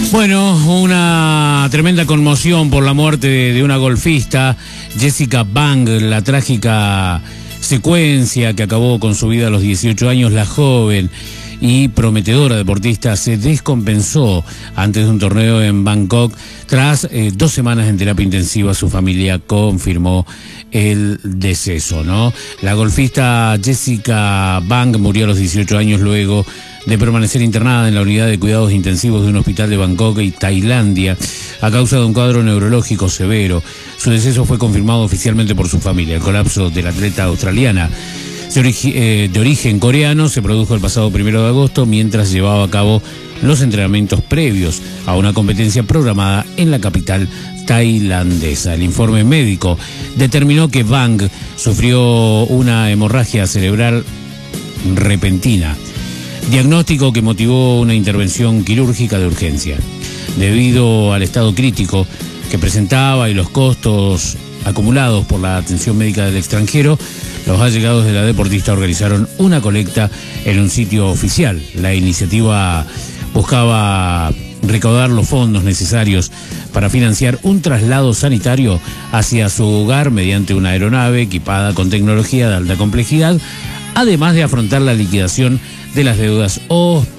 Bueno, una tremenda conmoción por la muerte de una golfista, Jessica Bang, la trágica secuencia que acabó con su vida a los 18 años. La joven y prometedora deportista se descompensó antes de un torneo en Bangkok. Tras 2 semanas en terapia intensiva, su familia confirmó el deceso, ¿no? La golfista Jessica Bang murió a los 18 años luego de permanecer internada en la unidad de cuidados intensivos de un hospital de Bangkok y Tailandia a causa de un cuadro neurológico severo. Su deceso fue confirmado oficialmente por su familia. El colapso de la atleta australiana de origen coreano se produjo el pasado 1 de agosto mientras llevaba a cabo los entrenamientos previos a una competencia programada en la capital tailandesa. El informe médico determinó que Bang sufrió una hemorragia cerebral repentina, diagnóstico que motivó una intervención quirúrgica de urgencia. Debido al estado crítico que presentaba y los costos acumulados por la atención médica del extranjero, los allegados de la deportista organizaron una colecta en un sitio oficial. La iniciativa buscaba recaudar los fondos necesarios para financiar un traslado sanitario hacia su hogar mediante una aeronave equipada con tecnología de alta complejidad, además de afrontar la liquidación de las deudas hospitalarias.